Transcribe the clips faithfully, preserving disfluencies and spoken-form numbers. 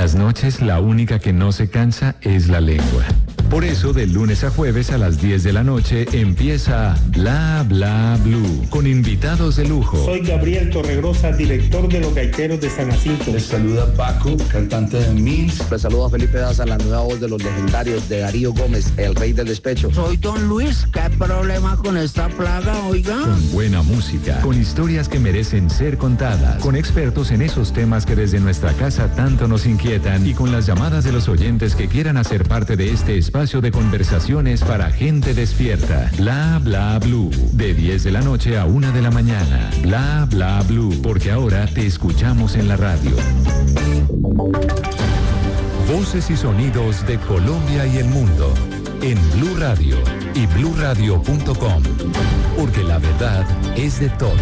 las noches la única que no se cansa es la lengua. Por eso, de lunes a jueves a las diez de la noche empieza Bla Bla Blue, con invitados de lujo. Soy Gabriel Torregrosa, director de Los Gaiteros de San Jacinto. Les saluda Paco, cantante de Mills. Les saluda Felipe Daza, la nueva voz de los legendarios de Darío Gómez, el rey del despecho. Soy Don Luis, ¿qué problema con esta plaga, oiga? Con buena música, con historias que merecen ser contadas, con expertos en esos temas que desde nuestra casa tanto nos inquietan y con las llamadas de los oyentes que quieran hacer parte de este espacio de conversaciones para gente despierta. Bla Bla Blue, de diez de la noche a una de la mañana. Bla Bla Blue, porque ahora te escuchamos en la radio. Voces y sonidos de Colombia y el mundo en Blue Radio y blue radio punto com, porque la verdad es de todos.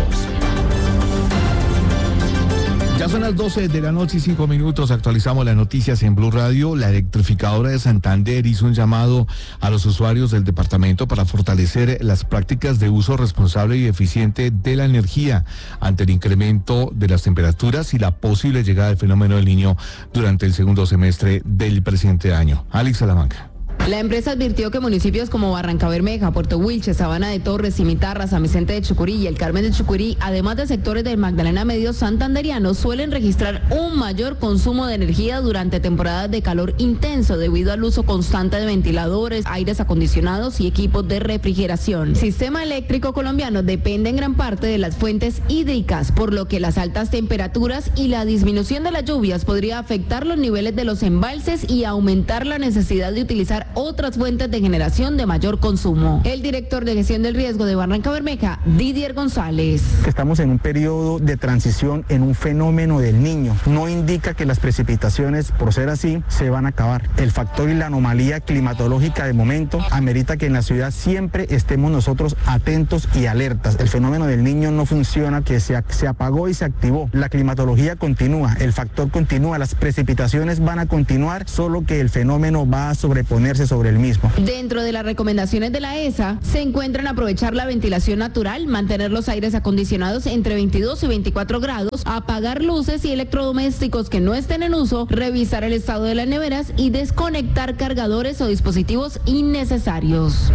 Ya son las doce de la noche y cinco minutos. Actualizamos las noticias en Blue Radio. La electrificadora de Santander hizo un llamado a los usuarios del departamento para fortalecer las prácticas de uso responsable y eficiente de la energía ante el incremento de las temperaturas y la posible llegada del fenómeno del Niño durante el segundo semestre del presente año. Alex Salamanca. La empresa advirtió que municipios como Barrancabermeja, Puerto Wilches, Sabana de Torres, Cimitarra, San Vicente de Chucurí y el Carmen de Chucurí, además de sectores del Magdalena Medio santanderiano, suelen registrar un mayor consumo de energía durante temporadas de calor intenso debido al uso constante de ventiladores, aires acondicionados y equipos de refrigeración. El sistema eléctrico colombiano depende en gran parte de las fuentes hídricas, por lo que las altas temperaturas y la disminución de las lluvias podría afectar los niveles de los embalses y aumentar la necesidad de utilizar otras fuentes de generación de mayor consumo. El director de gestión del riesgo de Barrancabermeja, Didier González. Estamos en un periodo de transición en un fenómeno del Niño. No indica que las precipitaciones, por ser así, se van a acabar. El factor y la anomalía climatológica de momento amerita que en la ciudad siempre estemos nosotros atentos y alertas. El fenómeno del Niño no funciona, que se, se apagó y se activó. La climatología continúa, el factor continúa, las precipitaciones van a continuar, solo que el fenómeno va a sobreponerse sobre el mismo. Dentro de las recomendaciones de la E S A se encuentran aprovechar la ventilación natural, mantener los aires acondicionados entre veintidós y veinticuatro grados, apagar luces y electrodomésticos que no estén en uso, revisar el estado de las neveras y desconectar cargadores o dispositivos innecesarios.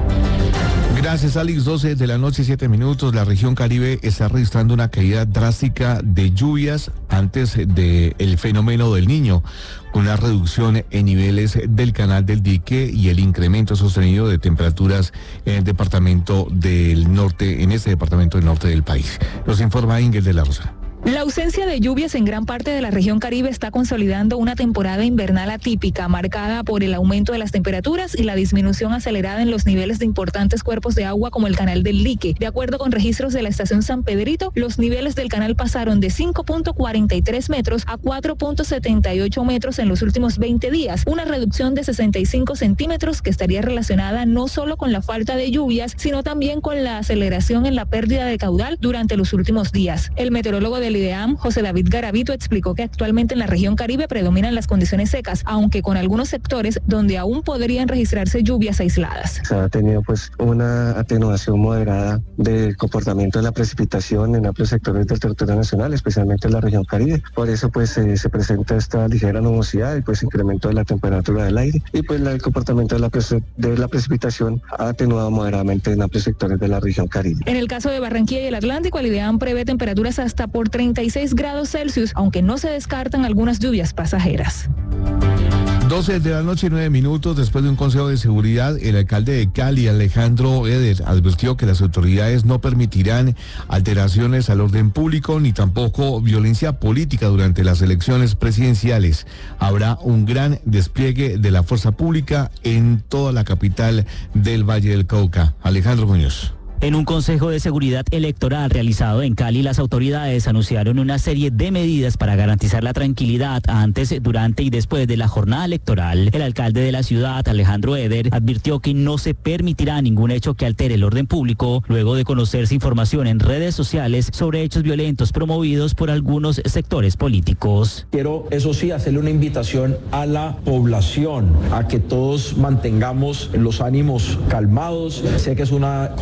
Gracias, Alex. doce de la noche, siete minutos. La región Caribe está registrando una caída drástica de lluvias antes del fenómeno del Niño, con una reducción en niveles del canal del dique y el incremento sostenido de temperaturas en el departamento del norte, en este departamento del norte del país. Nos informa Ingrid de la Rosa. La ausencia de lluvias en gran parte de la región Caribe está consolidando una temporada invernal atípica, marcada por el aumento de las temperaturas y la disminución acelerada en los niveles de importantes cuerpos de agua como el canal del Lique. De acuerdo con registros de la estación San Pedrito, los niveles del canal pasaron de cinco punto cuarenta y tres metros a cuatro punto setenta y ocho metros en los últimos veinte días, una reducción de sesenta y cinco centímetros que estaría relacionada no solo con la falta de lluvias, sino también con la aceleración en la pérdida de caudal durante los últimos días. El meteorólogo del IDEAM, José David Garavito, explicó que actualmente en la región Caribe predominan las condiciones secas, aunque con algunos sectores donde aún podrían registrarse lluvias aisladas. Se ha tenido pues una atenuación moderada del comportamiento de la precipitación en amplios sectores del territorio nacional, especialmente en la región Caribe. Por eso pues eh, se presenta esta ligera nubosidad y pues incremento de la temperatura del aire y pues la, el comportamiento de la, de la precipitación ha atenuado moderadamente en amplios sectores de la región Caribe. En el caso de Barranquilla y el Atlántico, el IDEAM prevé temperaturas hasta por treinta y seis grados Celsius, aunque no se descartan algunas lluvias pasajeras. doce de la noche y nueve minutos. Después de un consejo de seguridad, el alcalde de Cali, Alejandro Eder, advirtió que las autoridades no permitirán alteraciones al orden público ni tampoco violencia política durante las elecciones presidenciales. Habrá un gran despliegue de la fuerza pública en toda la capital del Valle del Cauca. Alejandro Muñoz. En un consejo de seguridad electoral realizado en Cali, las autoridades anunciaron una serie de medidas para garantizar la tranquilidad antes, durante y después de la jornada electoral. El alcalde de la ciudad, Alejandro Eder, advirtió que no se permitirá ningún hecho que altere el orden público, luego de conocerse información en redes sociales sobre hechos violentos promovidos por algunos sectores políticos. Quiero, eso sí, hacerle una invitación a la población, a que todos mantengamos los ánimos calmados. Sé que es una contienda electoral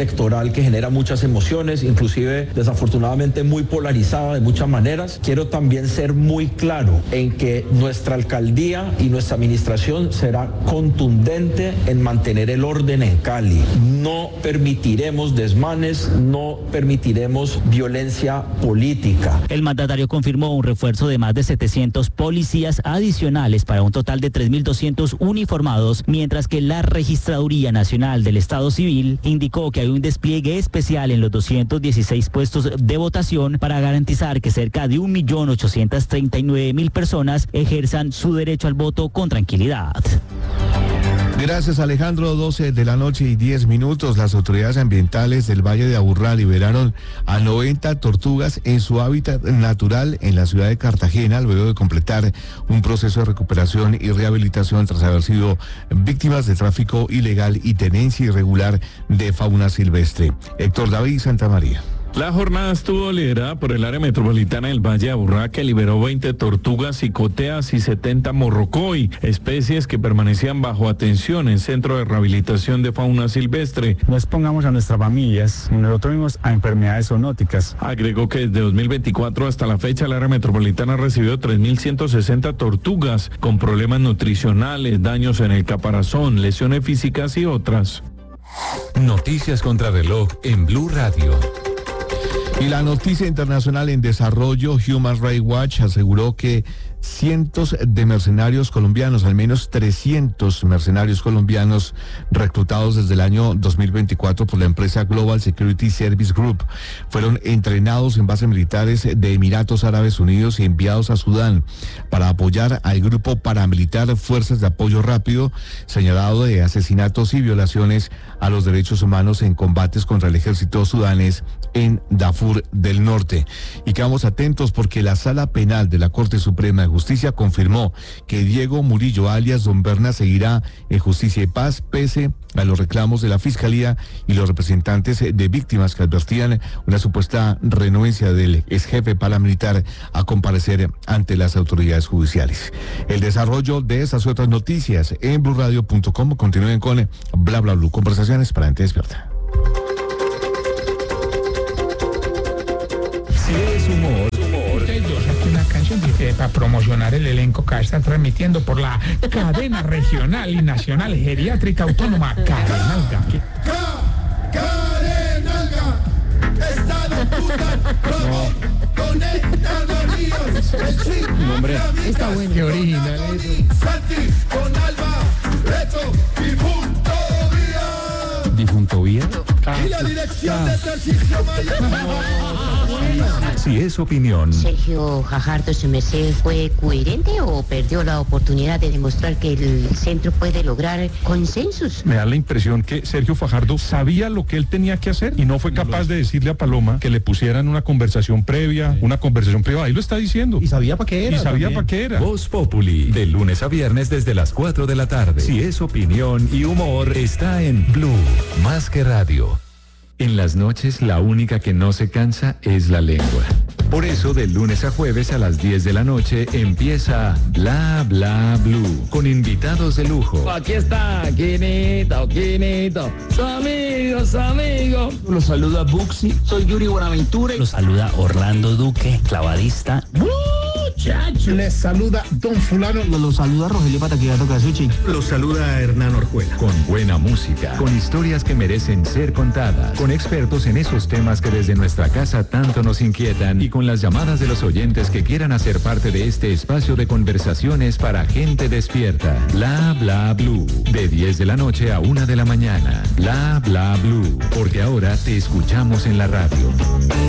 electoral que genera muchas emociones, inclusive desafortunadamente muy polarizada de muchas maneras. Quiero también ser muy claro en que nuestra alcaldía y nuestra administración será contundente en mantener el orden en Cali. No permitiremos desmanes, no permitiremos violencia política. El mandatario confirmó un refuerzo de más de setecientos policías adicionales para un total de tres mil doscientos uniformados, mientras que la Registraduría Nacional del Estado Civil indicó que hay un despliegue especial en los doscientos dieciséis puestos de votación para garantizar que cerca de un millón ochocientos treinta y nueve mil personas ejerzan su derecho al voto con tranquilidad. Gracias, Alejandro. doce de la noche y diez minutos. Las autoridades ambientales del Valle de Aburrá liberaron a noventa tortugas en su hábitat natural en la ciudad de Cartagena, luego de completar un proceso de recuperación y rehabilitación tras haber sido víctimas de tráfico ilegal y tenencia irregular de fauna silvestre. Héctor David Santamaría. La jornada estuvo liderada por el área metropolitana del Valle de Aburrá, que liberó veinte tortugas cicoteas y setenta morrocoy, especies que permanecían bajo atención en Centro de Rehabilitación de Fauna Silvestre. No expongamos a nuestras familias, nosotros mismos, a enfermedades zoonóticas. Agregó que desde dos mil veinticuatro hasta la fecha el área metropolitana recibió tres mil ciento sesenta tortugas con problemas nutricionales, daños en el caparazón, lesiones físicas y otras. Noticias contra reloj en Blue Radio. Y la noticia internacional en desarrollo, Human Rights Watch aseguró que cientos de mercenarios colombianos, al menos trescientos mercenarios colombianos reclutados desde el año dos mil veinticuatro por la empresa Global Security Service Group, fueron entrenados en bases militares de Emiratos Árabes Unidos y enviados a Sudán para apoyar al grupo paramilitar Fuerzas de Apoyo Rápido, señalado de asesinatos y violaciones a los derechos humanos en combates contra el ejército sudanés en Darfur del Norte. Y quedamos atentos porque la Sala Penal de la Corte Suprema de Justicia confirmó que Diego Murillo, alias Don Berna, seguirá en Justicia y Paz pese a los reclamos de la Fiscalía y los representantes de víctimas que advertían una supuesta renuencia del ex jefe paramilitar a comparecer ante las autoridades judiciales. El desarrollo de esas otras noticias en blue radio punto com. Continúen con Bla Bla Blue, conversaciones para gente despierta. Si es humor, una canción que para promocionar el elenco que está transmitiendo por la cadena regional y nacional geriátrica autónoma Carenalga. Carenalga, Estado puta, conecta los ríos, el chip, hombre, está bueno. Qué original eso. Santi, con Alba, Reto, difunto vía. ¿Difunto vía? Y la dirección de Tarcisio Maya. Si es opinión. Sergio Fajardo, su merced, ¿fue coherente o perdió la oportunidad de demostrar que el centro puede lograr consensos? Me da la impresión que Sergio Fajardo sabía lo que él tenía que hacer y no fue capaz de decirle a Paloma que le pusieran una conversación previa, una conversación privada. Ahí lo está diciendo. Y sabía para qué era. Y sabía para qué era. Voz Populi, de lunes a viernes desde las cuatro de la tarde. Si es opinión y humor, está en Blue, más que radio. En las noches, la única que no se cansa es la lengua. Por eso, de lunes a jueves a las diez de la noche, empieza Bla Bla Blue, con invitados de lujo. Aquí está, Quinito, Quinito, su amigo, su amigo. Los saluda Buxi, soy Yuri Buenaventura. Los saluda Orlando Duque, clavadista. Muchacho. Les saluda Don Fulano. Los saluda Rogelio Pataquigato Casuchi. Los saluda Hernán Orjuela. Con buena música, con historias que merecen ser contadas, con expertos en esos temas que desde nuestra casa tanto nos inquietan y con las llamadas de los oyentes que quieran hacer parte de este espacio de conversaciones para gente despierta. Bla Bla Blue, de diez de la noche a una de la mañana. Bla Bla Blue, porque ahora te escuchamos en la radio.